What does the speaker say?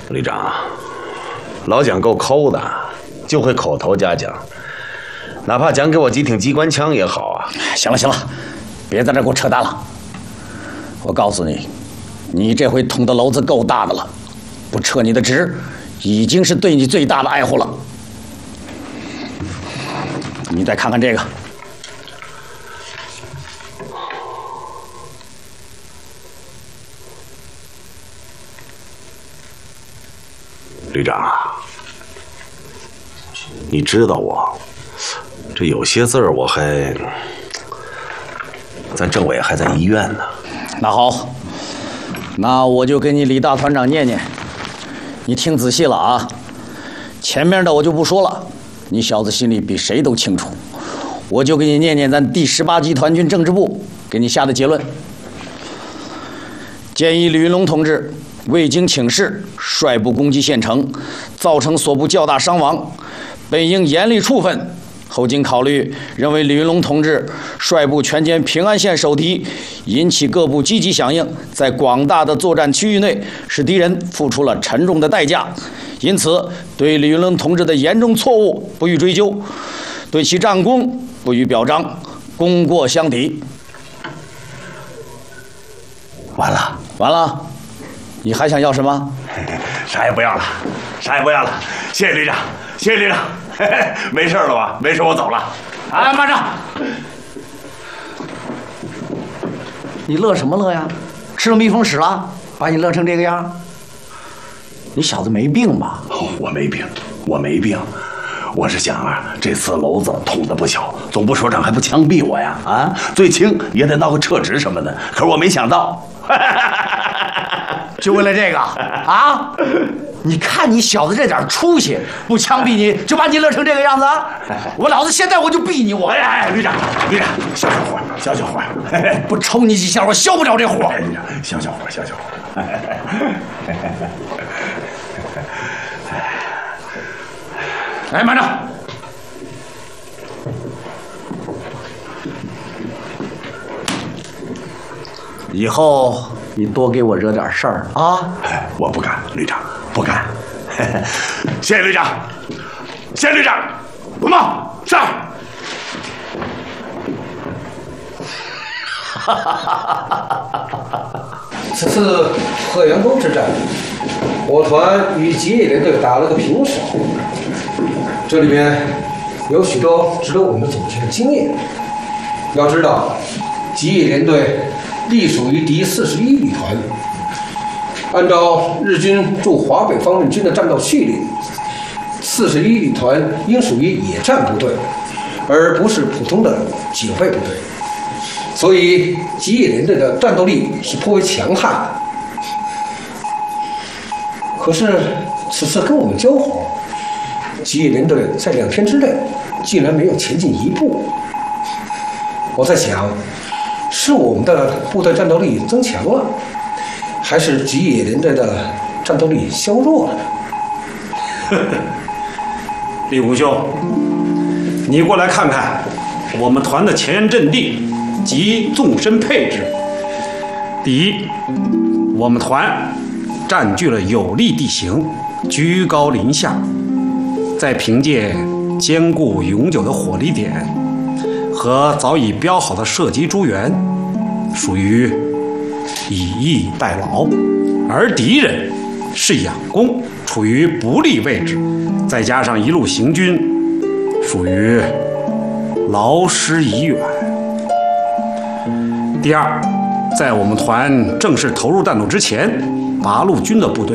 旅长，老蒋够抠的，就会口头嘉奖，哪怕奖给我几挺机关枪也好啊。 行了行了，别在这给我扯淡了。我告诉你，你这回捅的篓子够大的了，不撤你的职，已经是对你最大的爱护了。你再看看这个。 旅长啊，你知道我这有些字儿我还，咱政委还在医院呢。 那好，那我就给你李大团长念念，你听仔细了啊。前面的我就不说了，你小子心里比谁都清楚。我就给你念念咱第18集团军政治部给你下的结论。建议李云龙同志未经请示率部攻击县城，造成所部较大伤亡，本应严厉处分。后经考虑，认为李云龙同志率部全歼平安县守敌，引起各部积极响应，在广大的作战区域内使敌人付出了沉重的代价，因此对李云龙同志的严重错误不予追究，对其战功不予表彰，功过相抵。 完了， 完了，你还想要什么？ 啥也不要了，啥也不要了。谢谢旅长，谢谢旅长。没事了吧？没事，我走了。 哎，慢着！你乐什么乐呀？吃了蜜蜂屎了，把你乐成这个样？你小子没病吧？ 我没病，我没病。我是想啊，这次篓子捅的不小，总部首长还不枪毙我呀？啊，最轻也得闹个撤职什么的。可是我没想到， 就为了这个啊！你看你小子这点出息，不枪毙你就把你乐成这个样子，我老子现在我就毙你！我哎，旅长，旅长，消消火，消消火， 不抽你几下我消不了这火。 旅长，消消火，消消火。 哎，慢着！以后你多给我惹点事儿啊！ 我不敢，旅长，不敢。谢谢旅长，谢谢旅长。文茂上。 此次河阳沟之战，我团与吉野联队打了个平手，这里面有许多值得我们总结的经验。要知道，吉野联队隶属于第41旅团，按照日军驻华北方面军的战斗序列，41旅团应属于野战部队，而不是普通的警备部队。所以，吉野联队的战斗力是颇为强悍的。可是，此次跟我们交火，吉野联队在2天之内竟然没有前进一步。我在想，是我们的部队战斗力增强了，还是吉野联队的战斗力削弱了呢？ 李虎兄，你过来看看我们团的前沿阵地及纵深配置。第一，我们团占据了有利地形，居高临下，再凭借坚固永久的火力点和早已标好的射击诸元，属于以逸待劳；而敌人是佯攻，处于不利位置，再加上一路行军，属于劳师已远。第二，在我们团正式投入战斗之前，八路军的部队